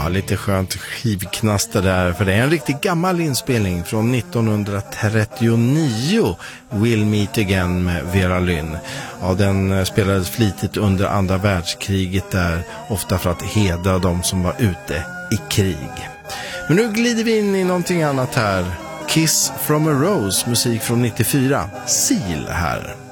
Ja, lite skönt skivknaster där, för det är en riktigt gammal inspelning från 1939, We'll Meet Again med Vera Lynn. Ja, den spelades flitigt under andra världskriget där, ofta för att hedra de som var ute i krig. Men nu glider vi in i någonting annat här. Kiss from a Rose, musik från 94. Seal här.